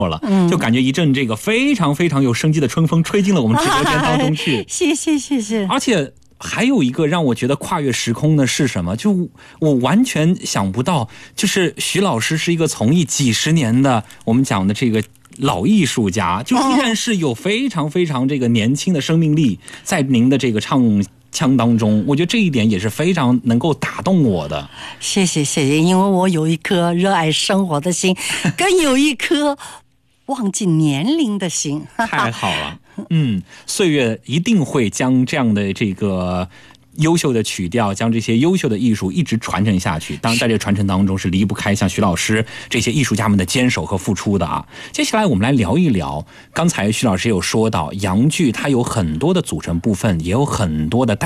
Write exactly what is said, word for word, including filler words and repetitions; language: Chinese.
了，就感觉一阵这个非常非常有生机的春风吹进了我们直播间当中去。 谢谢谢谢。 而且还有一个让我觉得跨越时空的是什么？就我完全想不到，就是徐老师是一个从艺几十年的我们讲的这个老艺术家，就依然是有非常非常这个年轻的生命力在您的这个唱腔当中，我觉得这一点也是非常能够打动我的。 谢谢谢谢，因为我有一颗热爱生活的心，更有一颗忘记年龄的心。 太好了，嗯，岁月一定会将这样的这个优秀的曲调，将这些优秀的艺术一直传承下去。当然在这个传承当中是离不开像徐老师这些艺术家们的坚守和付出的啊。接下来我们来聊一聊，刚才徐老师有说到洋剧它有很多的组成部分，也有很多的